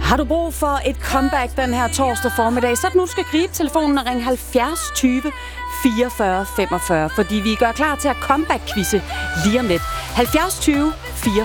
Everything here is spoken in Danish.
Har du brug for et comeback den her torsdag formiddag, så er det nu, du skal gribe telefonen og ringe 70 20 44 45, fordi vi gør klar til at comeback-quizze lige om lidt. 70 20 44